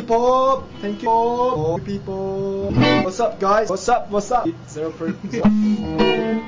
people. Thank you people. What's up, guys? What's up? Zero